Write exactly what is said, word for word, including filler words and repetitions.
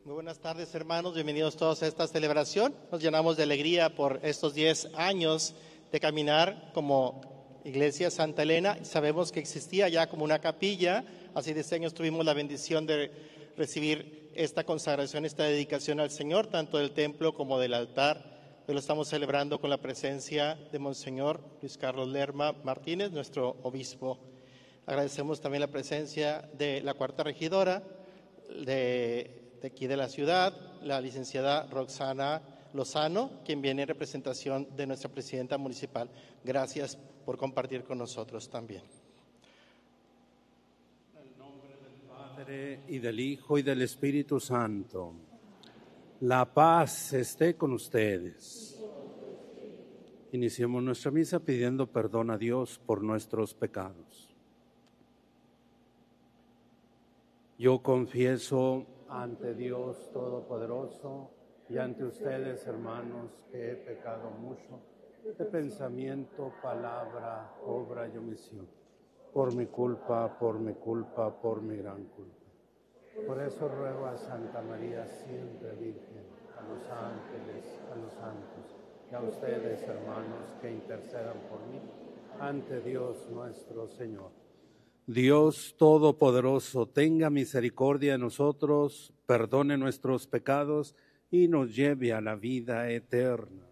Muy buenas tardes, hermanos, bienvenidos todos a esta celebración. Nos llenamos de alegría por estos diez años de caminar como Iglesia Santa Elena. Sabemos que existía ya como una capilla, hace diez años tuvimos la bendición de recibir esta consagración, esta dedicación al Señor, tanto del templo como del altar. Hoy lo estamos celebrando con la presencia de Monseñor Luis Carlos Lerma Martínez, nuestro obispo. Agradecemos también la presencia de la cuarta regidora de de aquí de la ciudad, la licenciada Roxana Lozano, quien viene en representación de nuestra presidenta municipal. Gracias por compartir con nosotros también. En el nombre del Padre, y del Hijo, y del Espíritu Santo. La paz esté con ustedes. Iniciemos nuestra misa pidiendo perdón a Dios por nuestros pecados. Yo confieso ante Dios Todopoderoso y ante ustedes, hermanos, que he pecado mucho de pensamiento, palabra, obra y omisión, por mi culpa, por mi culpa, por mi gran culpa. Por eso ruego a Santa María, siempre Virgen, a los ángeles, a los santos, y a ustedes, hermanos, que intercedan por mí ante Dios nuestro Señor. Dios Todopoderoso, tenga misericordia de nosotros, perdone nuestros pecados y nos lleve a la vida eterna.